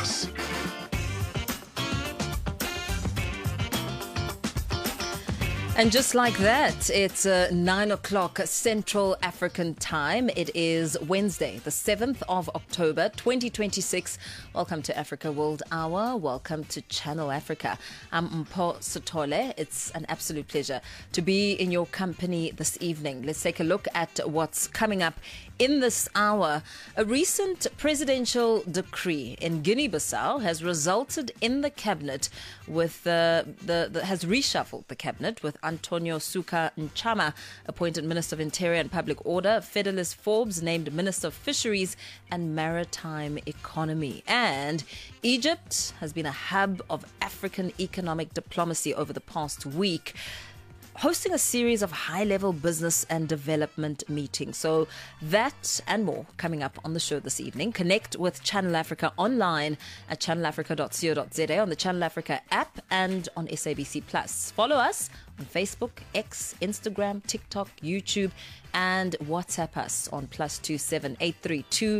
us. And just like that, it's 9 o'clock Central African time. It is Wednesday, the 7th of October, 2026. Welcome to Africa World Hour. Welcome to Channel Africa. I'm Mpho Sotole. It's an absolute pleasure to be in your company this evening. Let's take a look at what's coming up in this hour. A recent presidential decree in Guinea-Bissau has resulted in the cabinet with has reshuffled the cabinet with Antonio Suka Nchama appointed Minister of Interior and Public Order, Fidelis Forbes named Minister of Fisheries and Maritime Economy. And Egypt has been a hub of African economic diplomacy over the past week, hosting a series of high-level business and development meetings. So that and more coming up on the show this evening. Connect with Channel Africa online at channelafrica.co.za, on the Channel Africa app and on SABC Plus. Follow us on Facebook, X, Instagram, TikTok, YouTube, and WhatsApp us on +27 832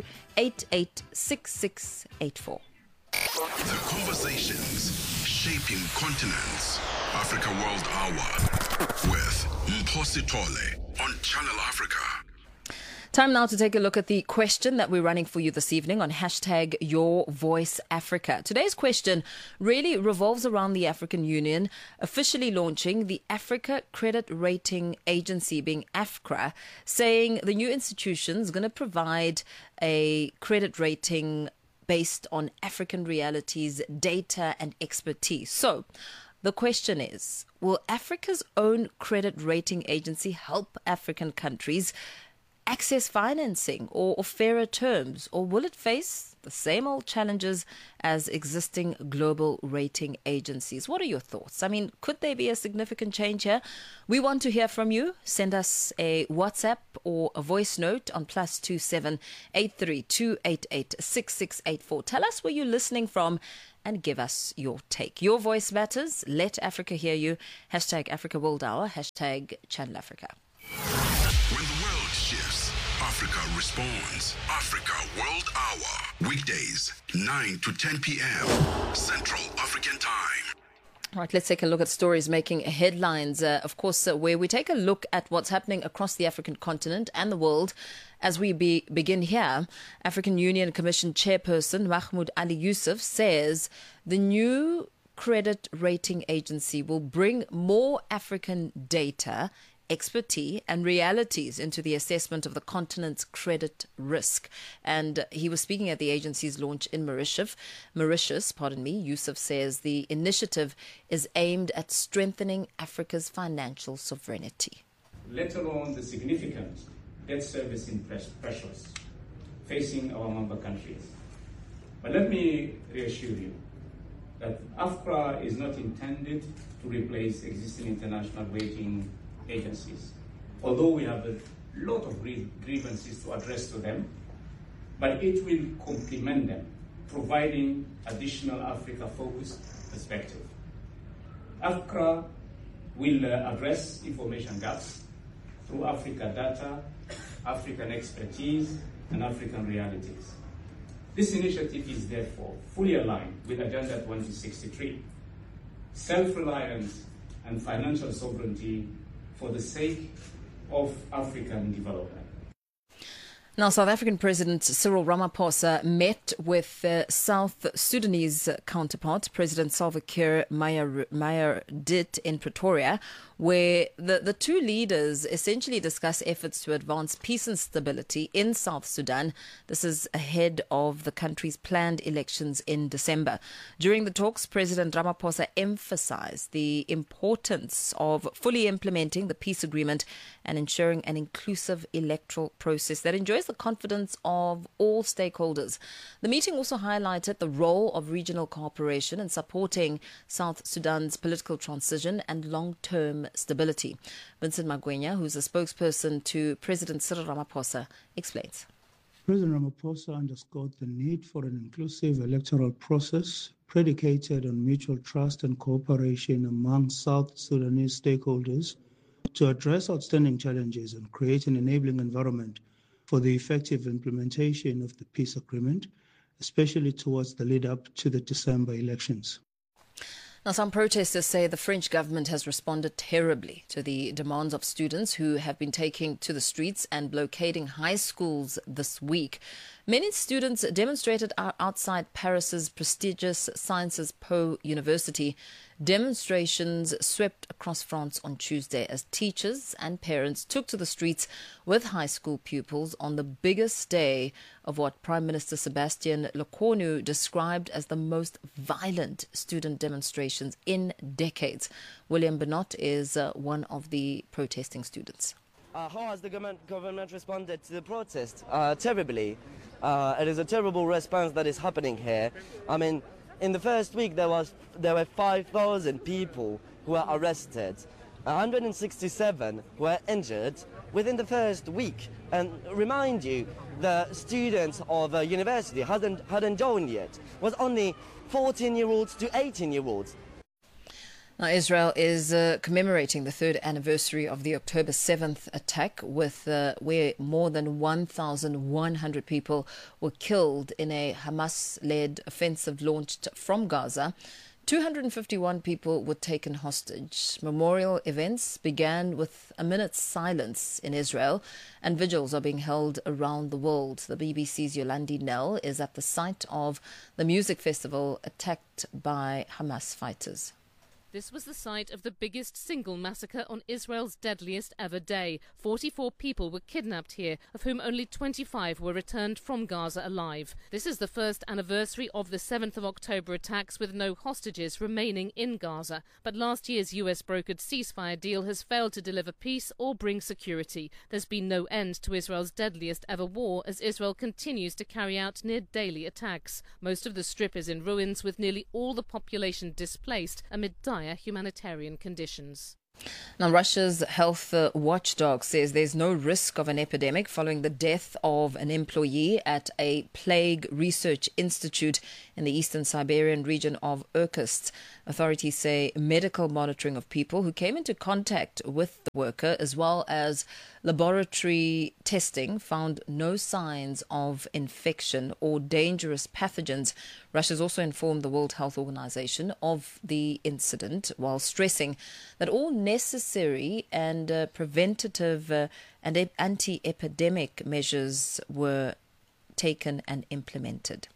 886684. The conversations shaping continents. Africa World Hour with Mpho Sotole on Channel Africa. Time now to take a look at the question that we're running for you this evening on #YourVoiceAfrica. Today's question really revolves around the African Union officially launching the Africa Credit Rating Agency, being AFCRA, saying the new institution is going to provide a credit rating based on African realities, data and expertise. So the question is, will Africa's own credit rating agency help African countries access financing or fairer terms, or will it face the same old challenges as existing global rating agencies? What are your thoughts? I mean, could there be a significant change here? We want to hear from you. Send us a WhatsApp or a voice note on +27 832 886684. Tell us where you're listening from and give us your take. Your voice matters. Let Africa hear you. #Africa World Hour, #Channel Africa. When the world shifts, Africa responds. Africa World Hour. Weekdays, 9 to 10 p.m. Central African Time. All right, let's take a look at stories making headlines, of course, where we take a look at what's happening across the African continent and the world. As we begin here, African Union Commission Chairperson Mahmoud Ali Yusuf says the new credit rating agency will bring more African data, expertise and realities into the assessment of the continent's credit risk. And he was speaking at the agency's launch in Mauritius. Yusuf says the initiative is aimed at strengthening Africa's financial sovereignty. Let alone the significant debt servicing pressures facing our member countries. But let me reassure you that AFCRA is not intended to replace existing international rating agencies, although we have a lot of grievances to address to them, but it will complement them, providing additional Africa-focused perspective. AFCRA will address information gaps through Africa data, African expertise, and African realities. This initiative is therefore fully aligned with Agenda 2063, self-reliance and financial sovereignty for the sake of African development. Now, South African President Cyril Ramaphosa met with South Sudanese counterpart, President Salva Kiir Mayardit, in Pretoria, where the two leaders essentially discuss efforts to advance peace and stability in South Sudan. This is ahead of the country's planned elections in December. During the talks, President Ramaphosa emphasized the importance of fully implementing the peace agreement and ensuring an inclusive electoral process that enjoys the confidence of all stakeholders. The meeting also highlighted the role of regional cooperation in supporting South Sudan's political transition and long-term stability. Vincent Magwenya, who's a spokesperson to President Cyril Ramaphosa, explains. President Ramaphosa underscored the need for an inclusive electoral process predicated on mutual trust and cooperation among South Sudanese stakeholders to address outstanding challenges and create an enabling environment for the effective implementation of the peace agreement especially towards the lead up to the December elections. Now, some protesters say the French government has responded terribly to the demands of students who have been taking to the streets and blockading high schools this week. Many students demonstrated outside Paris's prestigious Sciences Po University. Demonstrations swept across France on Tuesday as teachers and parents took to the streets with high school pupils on the biggest day of what Prime Minister Sébastien Lecornu described as the most violent student demonstrations in decades. William Bernot is one of the protesting students. How has the government responded to the protest? Terribly. It is a terrible response that is happening here. I mean, in the first week there were 5,000 people who were arrested, 167 were injured within the first week. And remind you, the students of the university hadn't joined yet. It was only 14-year-olds to 18-year-olds. Now, Israel is commemorating the third anniversary of the October 7th attack, where more than 1,100 people were killed in a Hamas-led offensive launched from Gaza. 251 people were taken hostage. Memorial events began with a minute's silence in Israel, and vigils are being held around the world. The BBC's Yolandi Nell is at the site of the music festival attacked by Hamas fighters. This was the site of the biggest single massacre on Israel's deadliest ever day. 44 people were kidnapped here, of whom only 25 were returned from Gaza alive. This is the first anniversary of the 7th of October attacks, with no hostages remaining in Gaza. But last year's US-brokered ceasefire deal has failed to deliver peace or bring security. There's been no end to Israel's deadliest ever war, as Israel continues to carry out near-daily attacks. Most of the strip is in ruins, with nearly all the population displaced amid dire humanitarian conditions. Now, Russia's health watchdog says there's no risk of an epidemic following the death of an employee at a plague research institute in the eastern Siberian region of Irkutsk. Authorities say medical monitoring of people who came into contact with the worker, as well as laboratory testing, found no signs of infection or dangerous pathogens. Russia's also informed the World Health Organization of the incident, while stressing that all necessary and preventative and anti-epidemic measures were taken and implemented.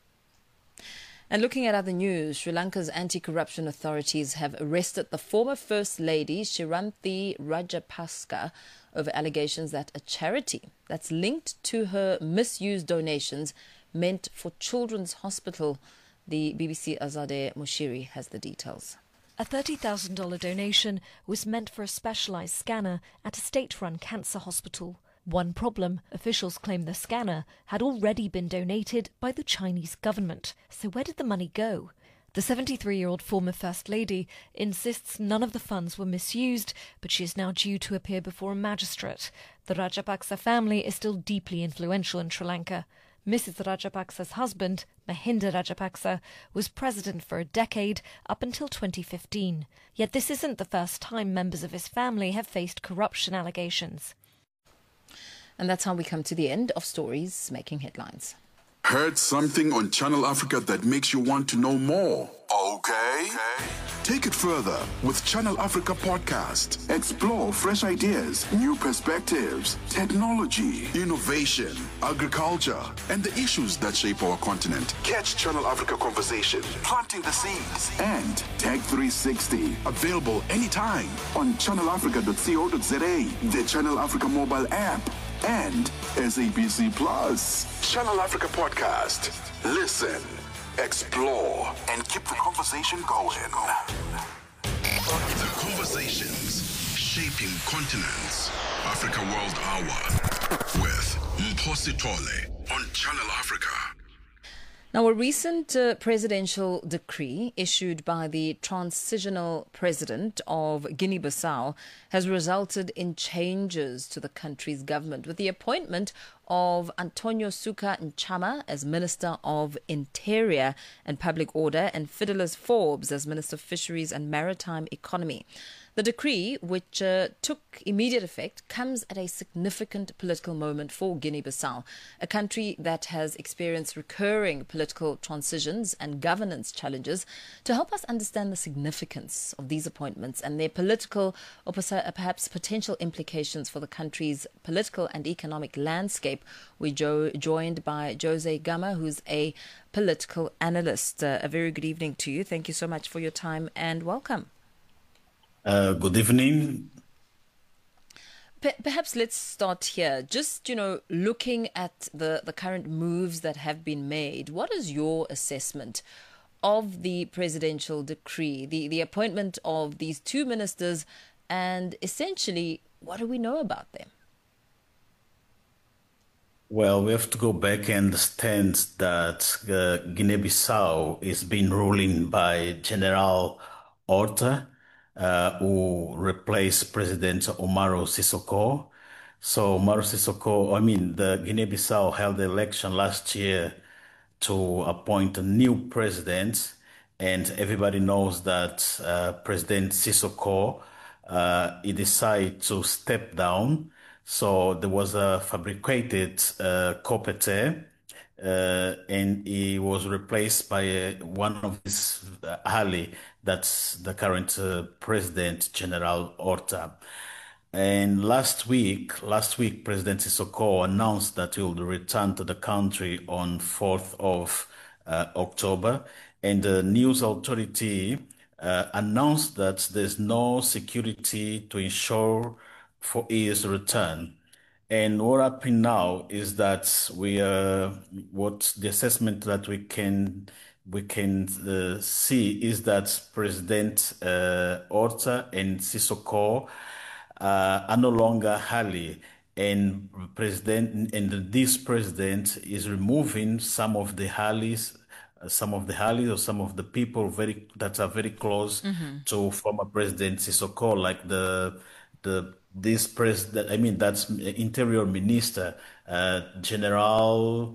And looking at other news, Sri Lanka's anti-corruption authorities have arrested the former First Lady Shriranthi Rajapaksa over allegations that a charity that's linked to her misused donations meant for Children's Hospital. The BBC Azadeh Mushiri has the details. A $30,000 donation was meant for a specialised scanner at a state-run cancer hospital. One problem, officials claim the scanner had already been donated by the Chinese government. So where did the money go? The 73-year-old former First Lady insists none of the funds were misused, but she is now due to appear before a magistrate. The Rajapaksa family is still deeply influential in Sri Lanka. Mrs. Rajapaksa's husband, Mahinda Rajapaksa, was president for a decade up until 2015. Yet this isn't the first time members of his family have faced corruption allegations. And that's how we come to the end of Stories Making Headlines. Heard something on Channel Africa that makes you want to know more? Okay. Take it further with Channel Africa Podcast. Explore fresh ideas, new perspectives, technology, innovation, agriculture, and the issues that shape our continent. Catch Channel Africa Conversation, Planting the Seeds, and Tech 360. Available anytime on channelafrica.co.za, the Channel Africa mobile app, and SABC Plus. Channel Africa Podcast. Listen, explore, and keep the conversation going. The conversations shaping continents. Africa World Hour with Mphosi Tole on Channel Africa. Now, a recent presidential decree issued by the transitional president of Guinea-Bissau has resulted in changes to the country's government, with the appointment of Antonio Suka Nchama as Minister of Interior and Public Order and Fidelis Forbes as Minister of Fisheries and Maritime Economy. The decree, which took immediate effect, comes at a significant political moment for Guinea-Bissau, a country that has experienced recurring political transitions and governance challenges. To help us understand the significance of these appointments and their political or perhaps potential implications for the country's political and economic landscape, we're joined by Jose Gama, who's a political analyst. A very good evening to you. Thank you so much for your time and welcome. Good evening. Perhaps let's start here. Just, looking at the current moves that have been made, what is your assessment of the presidential decree, the appointment of these two ministers, and essentially, what do we know about them? Well, we have to go back and understand that Guinea-Bissau is being ruled by General Horta, who replaced President Umaro Sissoco. So Umaro Sissoco, the Guinea-Bissau held the election last year to appoint a new president, and everybody knows that President Sissoco, he decided to step down. So there was a fabricated coup d'etat, and he was replaced by one of his ally, that's the current president, General Horta. And last week, President Sissoco announced that he will return to the country on 4th of October, and the news authority announced that there's no security to ensure for his return. And what happened now is that what the assessment that we can see is that President Horta and Sissoco are no longer ally, and this president is removing some of the allies or some of the people that are very close to former President Sissoco, like this president, that's Interior Minister General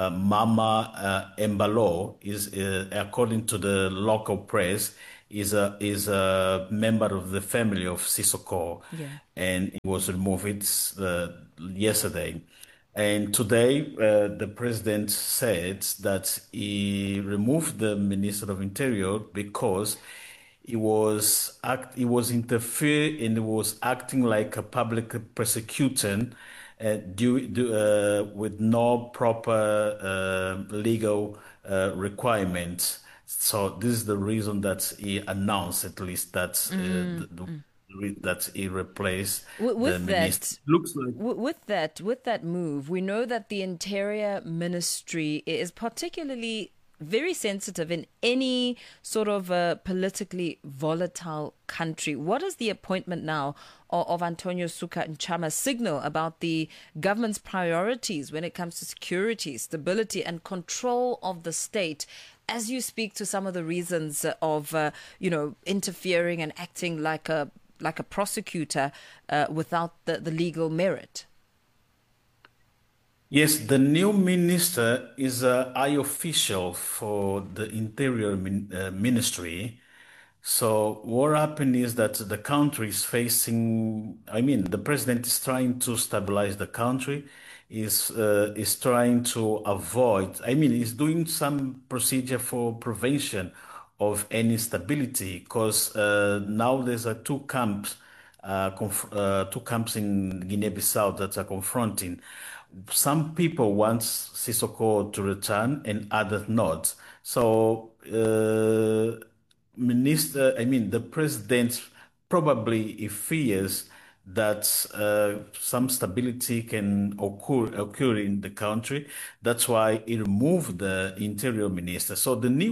Mama Embalo is, according to the local press, is a member of the family of Sissoco, and he was removed yesterday. And today, the president said that he removed the Minister of Interior because he was interfering and he was acting like a public prosecutor with no proper legal requirements. So this is the reason that he announced, at least, that that he replaced the minister. With that move, we know that the Interior Ministry is particularly very sensitive in any sort of a politically volatile country. What does the appointment now of Antonio Suka Nchama signal about the government's priorities when it comes to security, stability and control of the state, as you speak to some of the reasons of interfering and acting like a prosecutor without the legal merit? Yes, the new minister is a high official for the Interior Ministry. So what happened is that the country is facing, the president is trying to stabilize the country, is trying to avoid, he's doing some procedure for prevention of any instability, because now there's two camps in Guinea-Bissau that are confronting. Some people want Sissoco to return and others not. So, the president probably fears that some stability can occur in the country. That's why he removed the Interior Minister. So the new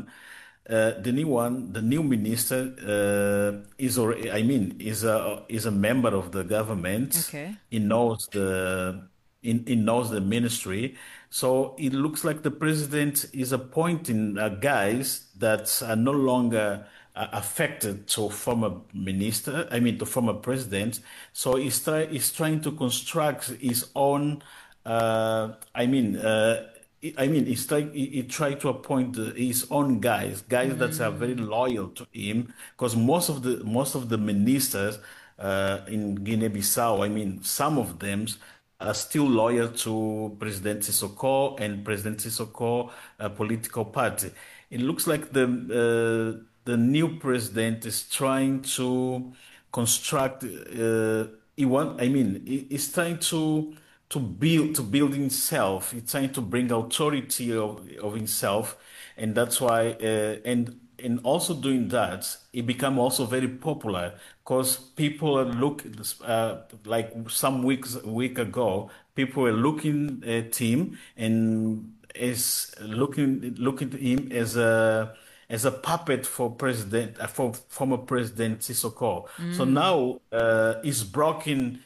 minister is a member of the government. Okay. He knows the ministry. So it looks like the president is appointing guys that are no longer affected to former president. So he's trying to construct his own he tried to appoint his own guys that are very loyal to him, because most of the ministers in Guinea-Bissau, some of them are still loyal to President Sissoko and President Sissoko political party. It looks like the new president is trying to construct. He's trying to build himself. He's trying to bring authority of himself, and that's why. And also doing that, he become also very popular, because people are like some week ago, people were looking at him and is looking at him as a puppet for former President Sissoko. So now he's broken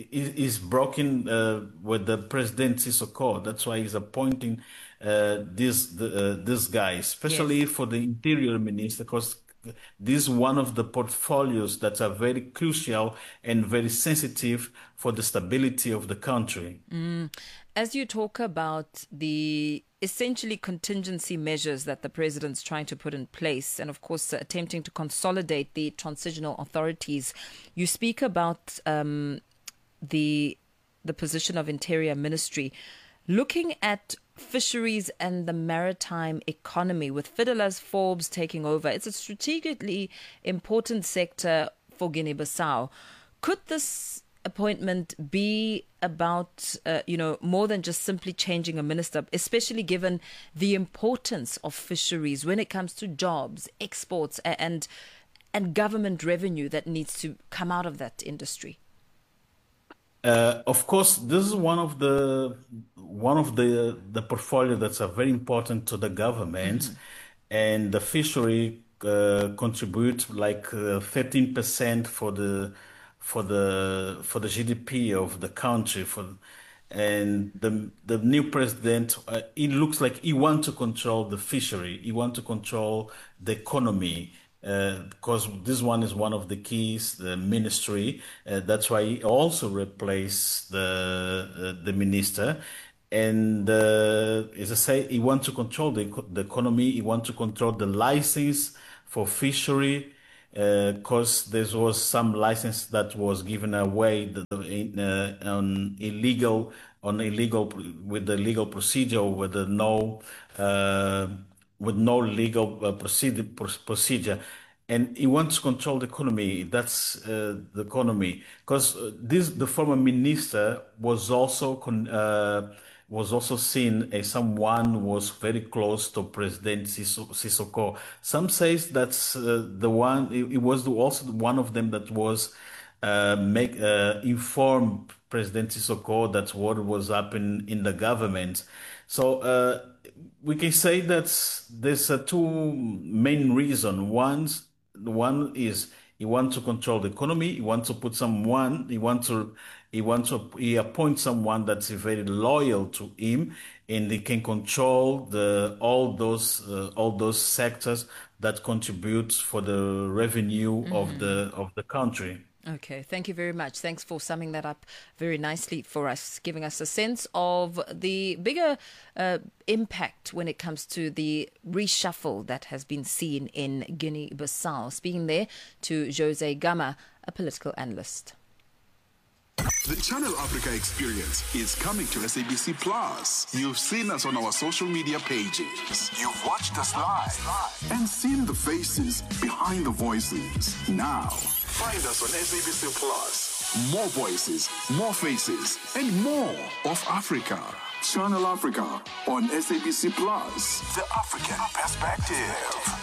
with the President Sissoko. That's why he's appointing this guy, especially for the interior minister, because this is one of the portfolios that are very crucial and very sensitive for the stability of the country. As you talk about the essentially contingency measures that the president's trying to put in place, and of course attempting to consolidate the transitional authorities, you speak about the position of Interior Ministry. Looking at fisheries and the maritime economy, with Fidelis Forbes taking over, it's a strategically important sector for Guinea-Bissau. Could this appointment be about, more than just simply changing a minister, especially given the importance of fisheries when it comes to jobs, exports, and government revenue that needs to come out of that industry? Of course, this is one of the portfolio that's very important to the government, and the fishery contributes like 13% for the GDP of the country. And the new president, it looks like he wants to control the fishery. He wants to control the economy. Because this one is one of the keys, the ministry. That's why he also replaced the minister. And as I say, he wants to control the economy. He wants to control the license for fishery, because there was some license that was given away on illegal with the legal procedure, with no legal procedure. And he wants to control the economy. That's the economy, because the former minister was also seen as someone who was very close to President Sissoko. Some says that's the one. It was also one of them that was inform President Sissoko that what was happening in the government. So we can say that there's two main reasons. One is he wants to control the economy. He wants to put someone. He appoints someone that's very loyal to him, and he can control all those sectors that contribute for the revenue of the country. Okay, thank you very much. Thanks for summing that up very nicely for us, giving us a sense of the bigger impact when it comes to the reshuffle that has been seen in Guinea-Bissau. Speaking there to Jose Gama, a political analyst. The Channel Africa experience is coming to SABC Plus. You've seen us on our social media pages. You've watched us live and seen the faces behind the voices. Now, find us on SABC Plus. More voices, more faces, and more of Africa. Channel Africa on SABC Plus. The African perspective.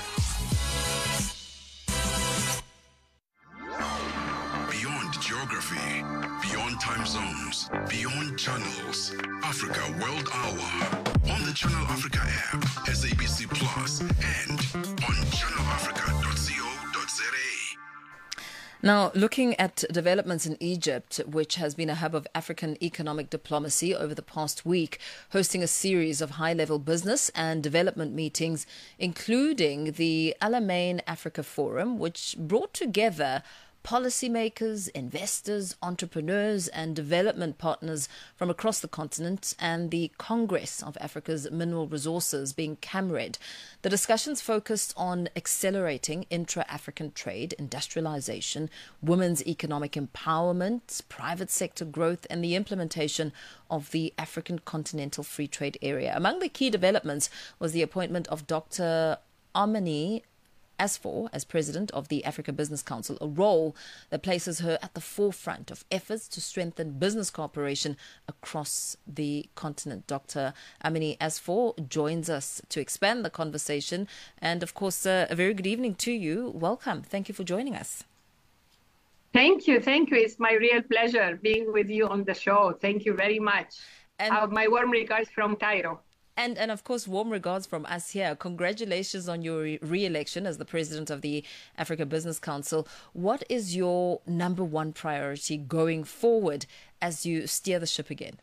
Beyond geography, beyond time zones, beyond channels. Africa World Hour on the Channel Africa app, SABC Plus, and on channelafrica.co.za. Now, looking at developments in Egypt, which has been a hub of African economic diplomacy over the past week, hosting a series of high-level business and development meetings, including the Alamein Africa Forum, which brought together policymakers, investors, entrepreneurs, and development partners from across the continent and the Congress of Africa's Mineral Resources, being CAMRED. The discussions focused on accelerating intra-African trade, industrialization, women's economic empowerment, private sector growth, and the implementation of the African Continental Free Trade Area. Among the key developments was the appointment of Dr. Amini Asfour as president of the Africa Business Council, a role that places her at the forefront of efforts to strengthen business cooperation across the continent. Dr. Amini Asfour joins us to expand the conversation. And of course, a very good evening to you. Welcome. Thank you for joining us. Thank you. Thank you. It's my real pleasure being with you on the show. Thank you very much. And my warm regards from Cairo. And of course, warm regards from us here. Congratulations on your re-election as the president of the Africa Business Council. What is your number one priority going forward as you steer the ship again?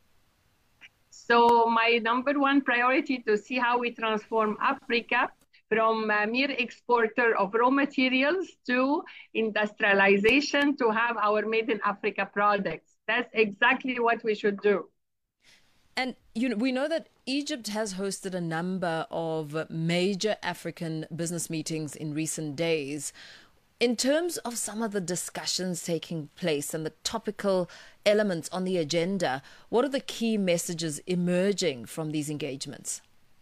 So my number one priority to see how we transform Africa from a mere exporter of raw materials to industrialization, to have our made in Africa products. That's exactly what we should do. And we know that Egypt has hosted a number of major African business meetings in recent days. In terms of some of the discussions taking place and the topical elements on the agenda, what are the key messages emerging from these engagements?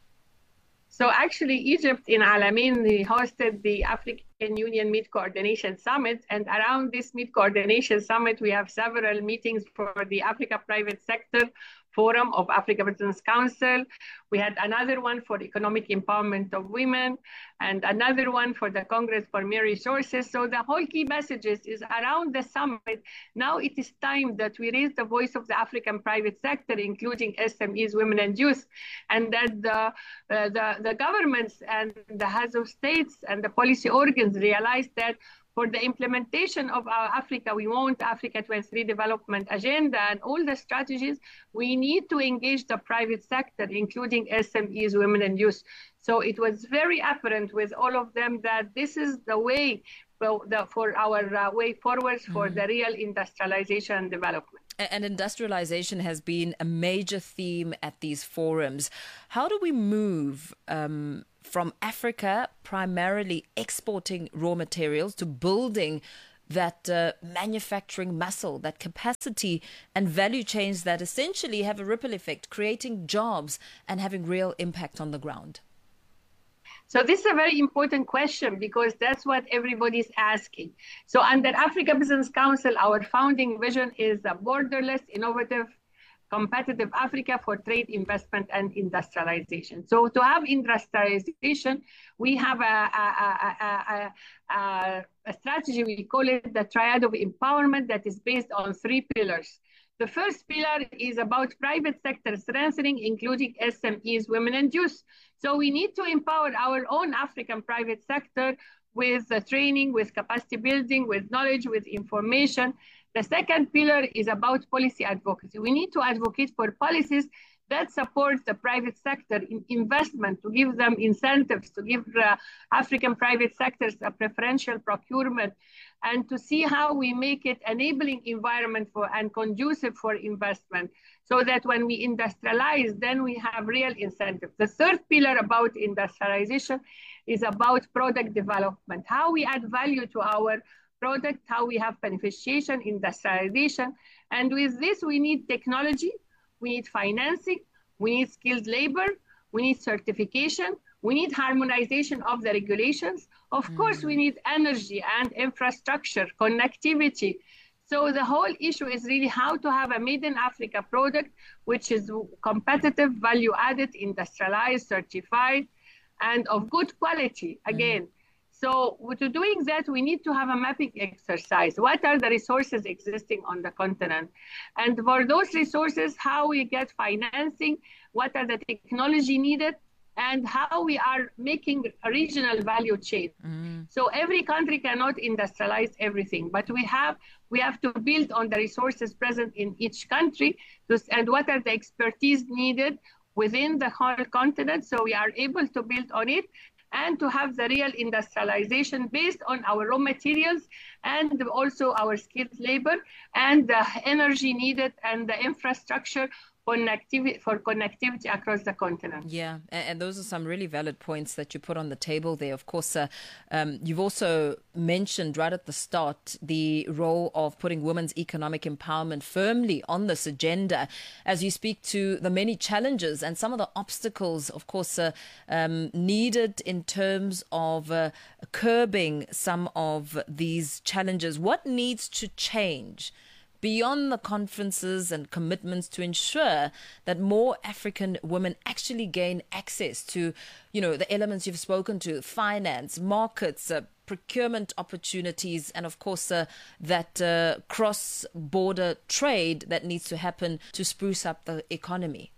So actually, Egypt in Alamein hosted the African Union Meat Coordination Summit. And around this Meat Coordination Summit, we have several meetings for the Africa Private Sector Forum of Africa Business Council. We had another one for economic empowerment of women and another one for the Congress for Mineral Resources. So the whole key messages is around the summit. Now it is time that we raise the voice of the African private sector, including SMEs, women and youth, and that the governments and the heads of states and the policy organs realize that for the implementation of our Africa, we want Africa 23 development agenda and all the strategies, we need to engage the private sector, including SMEs, women and youth. So it was very apparent with all of them that this is the way for our way forward for the real industrialization and development. And industrialization has been a major theme at these forums. How do we move from Africa primarily exporting raw materials to building that manufacturing muscle, that capacity and value chains that essentially have a ripple effect, creating jobs and having real impact on the ground? So this is a very important question because that's what everybody's asking. So under Africa Business Council, our founding vision is a borderless, innovative, competitive Africa for trade, investment, and industrialization. So to have industrialization, we have a strategy, we call it the triad of empowerment, that is based on 3 pillars. The first pillar is about private sector strengthening, including SMEs, women and youth. So we need to empower our own African private sector with training, with capacity building, with knowledge, with information. The second pillar is about policy advocacy. We need to advocate for policies that support the private sector in investment, to give them incentives, to give African private sectors a preferential procurement, and to see how we make it enabling environment for and conducive for investment, so that when we industrialize, then we have real incentives. The third pillar about industrialization is about product development, how we add value to our product, how we have beneficiation, industrialization. And with this, we need technology, we need financing, we need skilled labor, we need certification, we need harmonization of the regulations. Of course, we need energy and infrastructure, connectivity. So the whole issue is really how to have a made in Africa product, which is competitive, value added, industrialized, certified, and of good quality, again. So to doing that, we need to have a mapping exercise. What are the resources existing on the continent? And for those resources, how we get financing, what are the technology needed, and how we are making a regional value chain. So every country cannot industrialize everything, but we have to build on the resources present in each country, and what are the expertise needed within the whole continent, so we are able to build on it. and to have the real industrialization based on our raw materials and also our skilled labor and the energy needed and the infrastructure for connectivity across the continent. Yeah, and those are some really valid points that you put on the table there. Of course, you've also mentioned right at the start the role of putting women's economic empowerment firmly on this agenda as you speak to the many challenges and some of the obstacles, of course, needed in terms of curbing some of these challenges. What needs to change beyond the conferences and commitments to ensure that more African women actually gain access to, the elements you've spoken to, finance, markets, procurement opportunities, and of course that cross-border trade that needs to happen to spruce up the economy?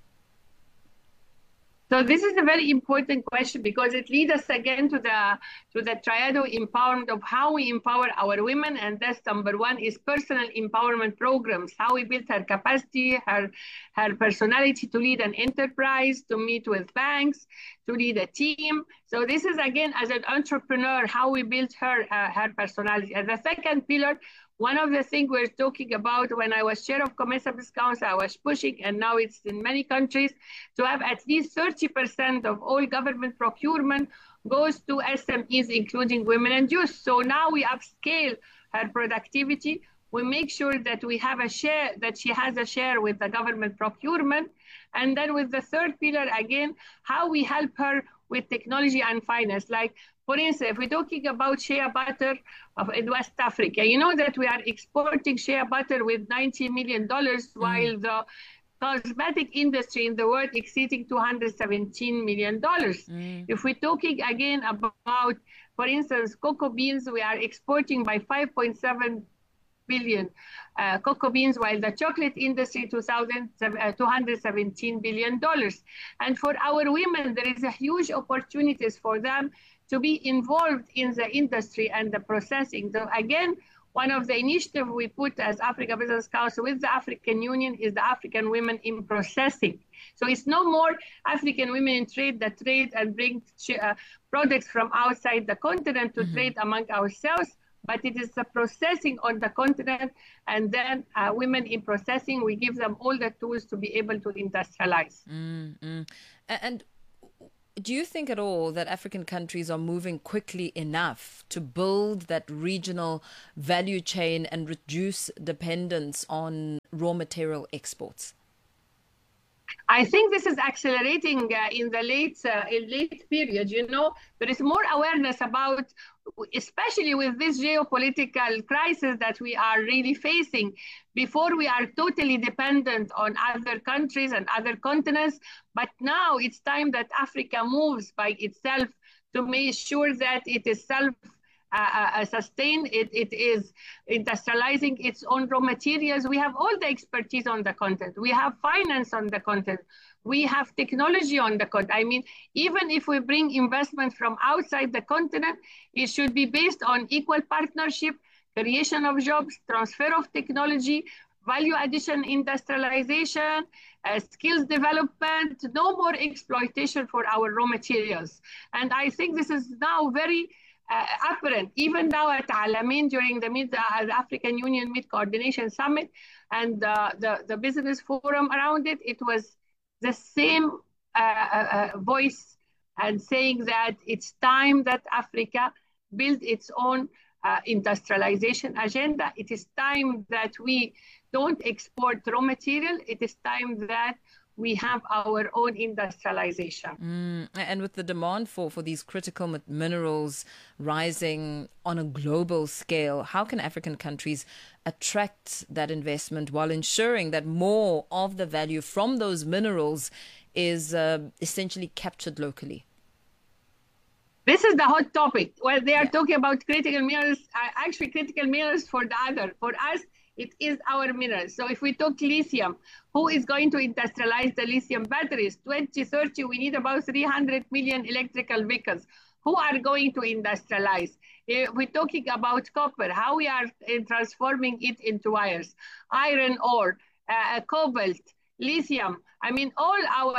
So this is a very important question because it leads us again to the triad of empowerment of how we empower our women, and that's number one is personal empowerment programs, how we build her capacity, her personality to lead an enterprise, to meet with banks, to lead a team. So this is again as an entrepreneur how we build her personality. And the second pillar, one of the things we're talking about when I was chair of Commerce Council, I was pushing, and now it's in many countries, to have at least 30% of all government procurement goes to SMEs, including women and youth. So now we upscale her productivity. We make sure that we have a share, that she has a share with the government procurement. And then with the third pillar, again, how we help her with technology and finance. Like, for instance, if we're talking about shea butter in West Africa, you know that we are exporting shea butter with $90 million, while the cosmetic industry in the world exceeding $217 million. If we're talking again about, for instance, cocoa beans, we are exporting by 5.7 billion cocoa beans, while the chocolate industry $217 billion. And for our women, there is a huge opportunities for them to be involved in the industry and the processing. So again, one of the initiatives we put as Africa Business Council with the African Union is the African women in processing. So it's no more African women in trade that trade and bring products from outside the continent to trade among ourselves, but it is the processing on the continent, and then women in processing, we give them all the tools to be able to industrialize. And do you think at all that African countries are moving quickly enough to build that regional value chain and reduce dependence on raw material exports? I think this is accelerating in the late period. There is more awareness about, especially with this geopolitical crisis that we are really facing. Before, we are totally dependent on other countries and other continents, but now it's time that Africa moves by itself to make sure that it is self-sustained, it is industrializing its own raw materials. We have all the expertise on the continent. We have finance on the continent. We have technology on the continent. I mean, even if we bring investment from outside the continent, it should be based on equal partnership, creation of jobs, transfer of technology, value addition, industrialization, skills development, no more exploitation for our raw materials. And I think this is now very apparent, even now at Alamein during the African Union Mid-Coordination Summit and the business forum around it, it was the same voice and saying that it's time that Africa build its own industrialization agenda. It is time that we don't export raw material. It is time that we have our own industrialization. And with the demand for these critical minerals rising on a global scale, how can African countries attract that investment while ensuring that more of the value from those minerals is essentially captured locally? This is the hot topic. Well, they are talking about critical minerals, actually critical minerals for the other. For us, it is our minerals. So if we talk lithium, who is going to industrialize the lithium batteries? 2030, we need about 300 million electrical vehicles. Who are going to industrialize? We're talking about copper, how we are transforming it into wires, iron ore, cobalt, lithium. I mean, all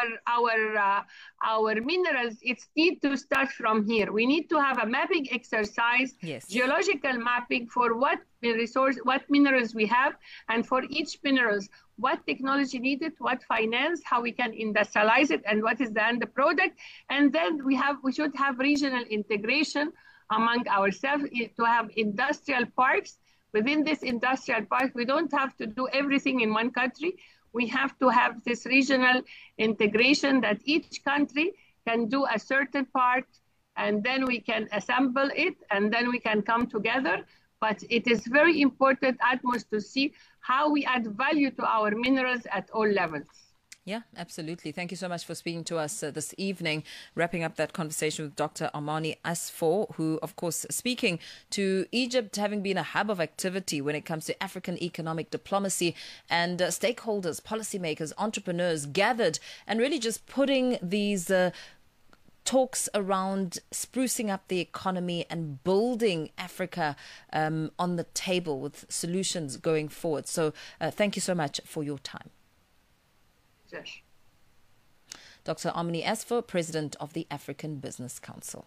our minerals, it's need to start from here. We need to have a mapping exercise, Yes. geological mapping for what resource, what minerals we have, and for each minerals, what technology needed, what finance, how we can industrialize it, and what is the end product. And then we should have regional integration among ourselves to have industrial parks. Within this industrial park, we don't have to do everything in one country. We have to have this regional integration that each country can do a certain part, and then we can assemble it, and then we can come together. But it is very important, Atmos, to see how we add value to our minerals at all levels. Yeah, absolutely. Thank you so much for speaking to us this evening. Wrapping up that conversation with Dr. Amani Asfour, who, of course, speaking to Egypt having been a hub of activity when it comes to African economic diplomacy, and stakeholders, policymakers, entrepreneurs gathered and really just putting these talks around sprucing up the economy and building Africa on the table with solutions going forward. So thank you so much for your time. Yes. Dr. Amani Asfour, President of the African Business Council.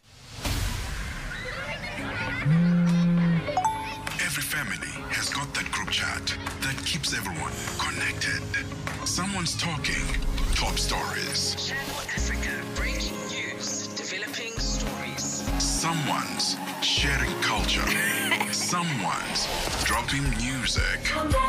Every family has got that group chat that keeps everyone connected. Someone's talking top stories. Channel Africa, breaking news, developing stories. Someone's sharing culture. Someone's dropping music.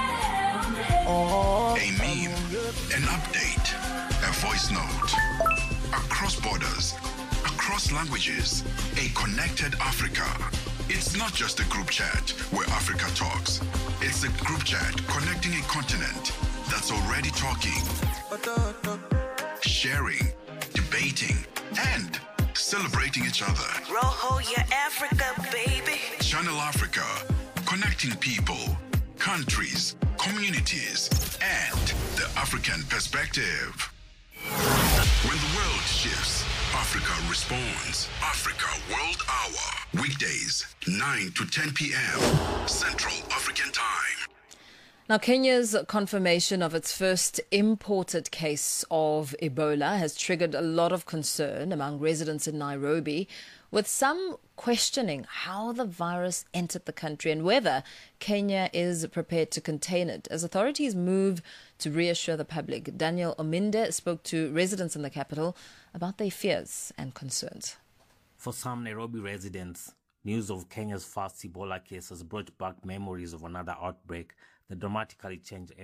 A meme, an update, a voice note. Across borders, across languages, a connected Africa. It's not just a group chat where Africa talks. It's a group chat connecting a continent that's already talking, sharing, debating, and celebrating each other. Roho, your Africa, baby. Channel Africa, connecting people, countries, communities, and the African perspective. When the world shifts, Africa responds. Africa World Hour. Weekdays, 9 to 10 p.m. Central African Time. Now, Kenya's confirmation of its first imported case of Ebola has triggered a lot of concern among residents in Nairobi, with some questioning how the virus entered the country and whether Kenya is prepared to contain it. As authorities move to reassure the public, Daniel Ominde spoke to residents in the capital about their fears and concerns. For some Nairobi residents, news of Kenya's first Ebola case has brought back memories of another outbreak that dramatically changed